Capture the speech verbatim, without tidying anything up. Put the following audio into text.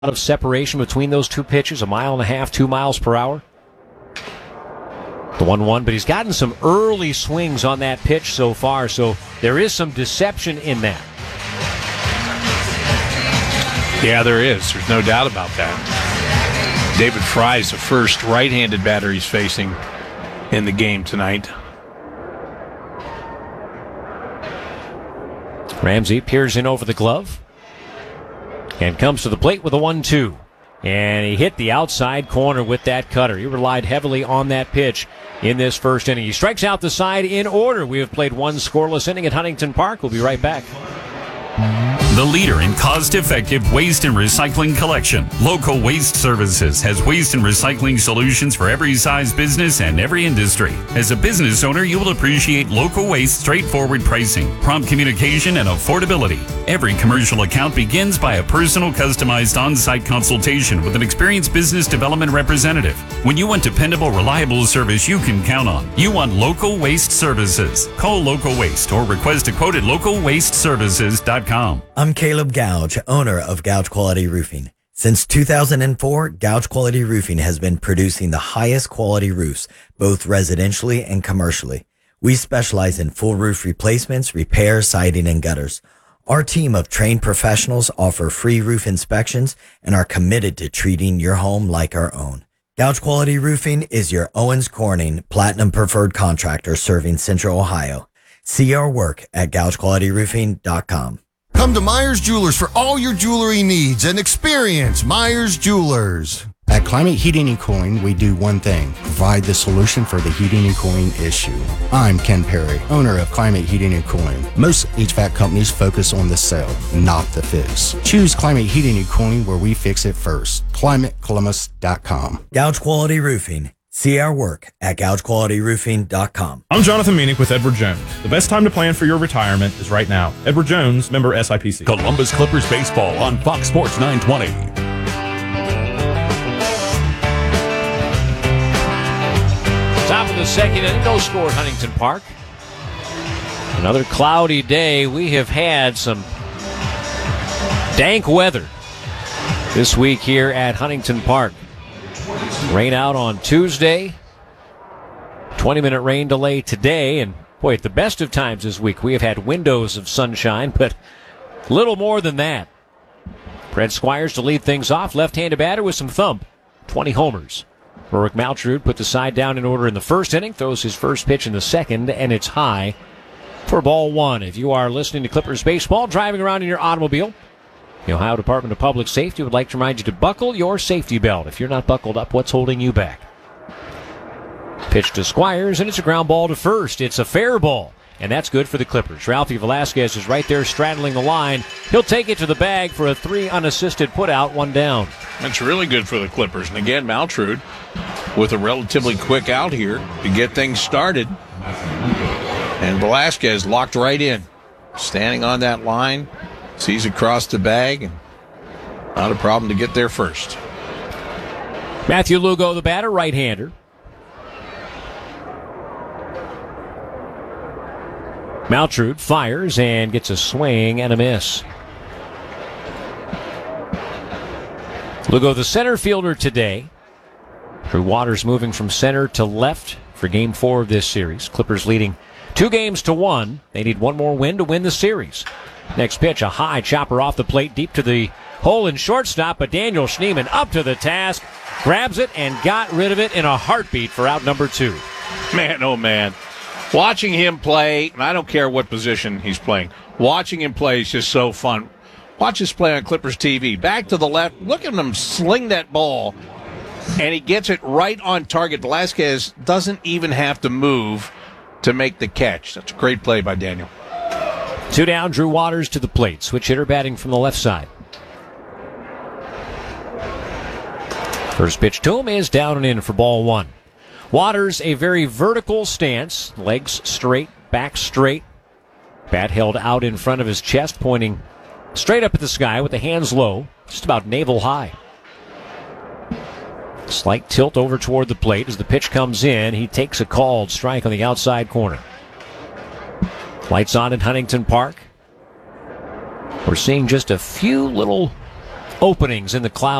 of separation between those two pitches, a mile and a half, two miles per hour. The one one, but he's gotten some early swings on that pitch so far, so there is some deception in that. Yeah, there is. There's no doubt about that. David Fry's the first right-handed batter he's facing in the game tonight. Ramsey peers in over the glove and comes to the plate with a one two. And he hit the outside corner with that cutter. He relied heavily on that pitch in this first inning. He strikes out the side in order. We have played one scoreless inning at Huntington Park. We'll be right back. The leader in cost-effective waste and recycling collection, Local Waste Services has waste and recycling solutions for every size business and every industry. As a business owner, you will appreciate Local Waste straightforward pricing, prompt communication, and affordability. Every commercial account begins by a personal, customized on-site consultation with an experienced business development representative. When you want dependable, reliable service you can count on, you want Local Waste Services. Call Local Waste or request a quote at local waste services dot com. I'm Caleb Gouge, owner of Gouge Quality Roofing. Since two thousand four, Gouge Quality Roofing has been producing the highest quality roofs, both residentially and commercially. We specialize in full roof replacements, repairs, siding, and gutters. Our team of trained professionals offer free roof inspections and are committed to treating your home like our own. Gouge Quality Roofing is your Owens Corning Platinum Preferred Contractor serving Central Ohio. See our work at gouge quality roofing dot com. Come to Myers Jewelers for all your jewelry needs and experience Myers Jewelers. At Climate Heating and Cooling, we do one thing, provide the solution for the heating and cooling issue. I'm Ken Perry, owner of Climate Heating and Cooling. Most H V A C companies focus on the sell, not the fix. Choose Climate Heating and Cooling where we fix it first. climate columbus dot com. Gouge Quality Roofing. See our work at gouge quality roofing dot com. I'm Jonathan Meanick with Edward Jones. The best time to plan for your retirement is right now. Edward Jones, member S I P C. Columbus Clippers baseball on Fox Sports nine twenty. Top of the second inning, no score at Huntington Park. Another cloudy day. We have had some dank weather this week here at Huntington Park. Rain out on Tuesday. twenty-minute rain delay today. And, boy, at the best of times this week, we have had windows of sunshine, but little more than that. Brett Squires to lead things off. Left-handed batter with some thump. twenty homers. Rorik Maltrud put the side down in order in the first inning. Throws his first pitch in the second, and it's high for ball one. If you are listening to Clippers baseball, driving around in your automobile, the Ohio Department of Public Safety would like to remind you to buckle your safety belt. If you're not buckled up, what's holding you back? Pitch to Squires, and it's a ground ball to first. It's a fair ball, and that's good for the Clippers. Ralphie Velasquez is right there straddling the line. He'll take it to the bag for a three unassisted putout, one down. That's really good for the Clippers. And again, Maltrud with a relatively quick out here to get things started. And Velasquez locked right in, standing on that line. Sees across the bag, and not a problem to get there first. Matthew Lugo, the batter, right-hander. Maltrud fires and gets a swing and a miss. Lugo, the center fielder today. Drew Waters moving from center to left for game four of this series. Clippers leading two games to one. They need one more win to win the series. Next pitch, a high chopper off the plate, deep to the hole in shortstop, but Daniel Schneemann up to the task, grabs it, and got rid of it in a heartbeat for out number two. Man, oh man. Watching him play, and I don't care what position he's playing, watching him play is just so fun. Watch us play on Clippers T V. Back to the left, look at him sling that ball, and he gets it right on target. Velasquez doesn't even have to move to make the catch. That's a great play by Daniel. Two down, Drew Waters to the plate. Switch hitter batting from the left side. First pitch to him is down and in for ball one. Waters, a very vertical stance. Legs straight, back straight. Bat held out in front of his chest, pointing straight up at the sky with the hands low, just about navel high. Slight tilt over toward the plate as the pitch comes in. He takes a called strike on the outside corner. Lights on in Huntington Park. We're seeing just a few little openings in the cloud.